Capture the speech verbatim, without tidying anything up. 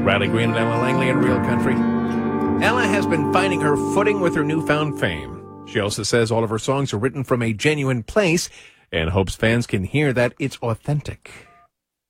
Riley Green and Ella Langley in Real Country. Ella has been finding her footing with her newfound fame. She also says all of her songs are written from a genuine place and hopes fans can hear that it's authentic.